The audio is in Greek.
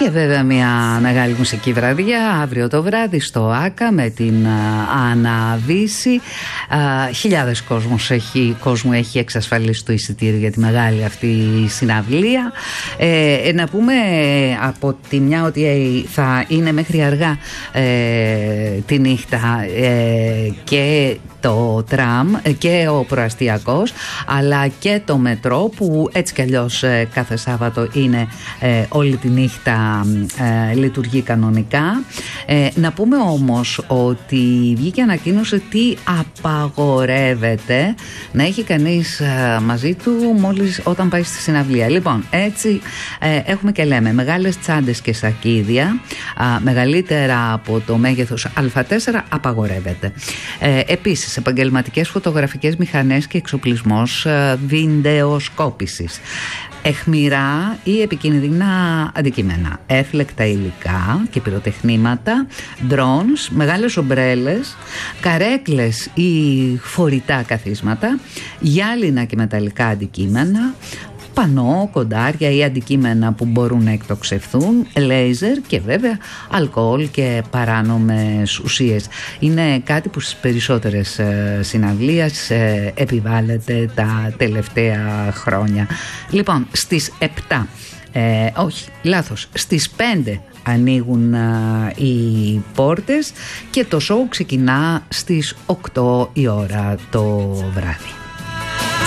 Και βέβαια μια μεγάλη μουσική βραδιά αύριο το βράδυ στο ΆΚΑ με την Αναβίση. Χιλιάδες κόσμου έχει εξασφαλίσει το εισιτήριο για τη μεγάλη αυτή συναυλία. Να πούμε από τη μια ότι θα είναι μέχρι αργά τη νύχτα και το τραμ και ο προαστιακός, αλλά και το μετρό που έτσι κι αλλιώς κάθε Σάββατο είναι όλη τη νύχτα, λειτουργεί κανονικά. Να πούμε όμως ότι βγήκε ανακοίνωση τι απαγορεύεται να έχει κανείς μαζί του μόλις όταν πάει στη συναυλία. Λοιπόν, έτσι έχουμε και λέμε μεγάλες τσάντες και σακίδια μεγαλύτερα από το μέγεθος Α4 απαγορεύεται. Επίσης επαγγελματικές φωτογραφικές μηχανές και εξοπλισμός βιντεοσκόπησης, αιχμηρά ή επικίνδυνα αντικείμενα, έφλεκτα υλικά και πυροτεχνήματα, drones, μεγάλες ομπρέλες, καρέκλες ή φορητά καθίσματα, γυάλινα και μεταλλικά αντικείμενα, πανό, κοντάρια ή αντικείμενα που μπορούν να εκτοξευθούν, λέιζερ και βέβαια αλκοόλ και παράνομες ουσίες. Είναι κάτι που στις περισσότερες συναυλίες επιβάλλεται τα τελευταία χρόνια. Λοιπόν, στις 7, στις 5 ανοίγουν οι πόρτες και το σοου ξεκινά στις 8 η ώρα το βράδυ.